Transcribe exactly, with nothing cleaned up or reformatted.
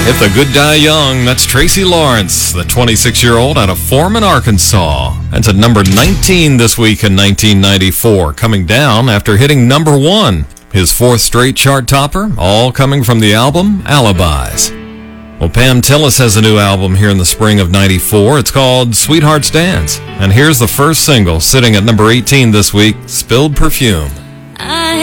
If the good die young, that's Tracy Lawrence, the twenty-six-year-old out of Foreman, Arkansas. That's at number nineteen this week in nineteen ninety-four, coming down after hitting number one. His fourth straight chart topper, all coming from the album Alibis. Well, Pam Tillis has a new album here in the spring of ninety-four. It's called Sweetheart's Dance. And here's the first single, sitting at number eighteen this week, Spilled Perfume.